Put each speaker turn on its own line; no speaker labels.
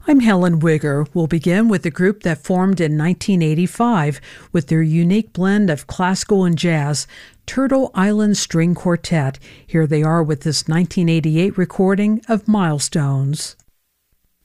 I'm Helen Wigger. We'll begin with a group that formed in 1985 with their unique blend of classical and jazz, Turtle Island String Quartet. Here they are with this 1988 recording of Milestones.